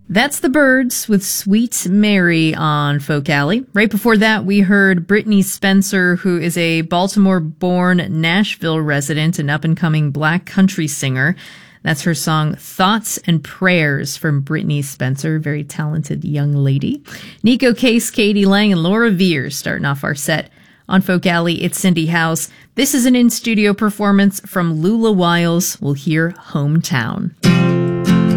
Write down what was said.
That's the Byrds with Sweet Mary on Folk Alley. Right before that, we heard Brittney Spencer, who is a Baltimore-born Nashville resident and up-and-coming black country singer. That's her song Thoughts and Prayers from Brittney Spencer, very talented young lady. Nico Case, Katie Lang, and Laura Veer starting off our set. On Folk Alley, it's Cindy House. This is an in-studio performance from Lula Wiles. We'll hear Hometown.